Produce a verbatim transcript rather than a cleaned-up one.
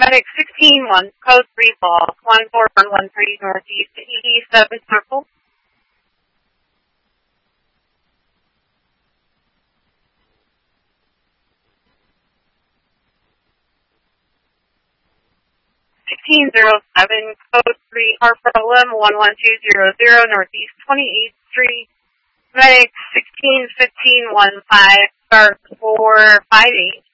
Medic sixteen one, code three ball, one four one one three northeast, E D seven circle. sixteen zero seven, code three, Harper one one two zero zero, northeast twenty-eighth Street. Medic sixteen fifteen one five, start four five eight.